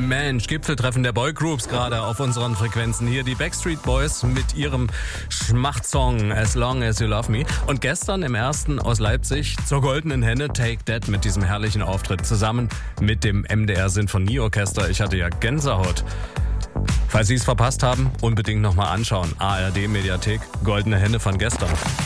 Mensch, Gipfeltreffen der Boygroups gerade auf unseren Frequenzen. Hier die Backstreet Boys mit ihrem Schmachtsong As Long As You Love Me. Und gestern im ersten aus Leipzig zur Goldenen Henne Take That mit diesem herrlichen Auftritt zusammen mit dem MDR Sinfonieorchester. Ich hatte ja Gänsehaut. Falls Sie es verpasst haben, unbedingt nochmal anschauen. ARD Mediathek, Goldene Henne von gestern.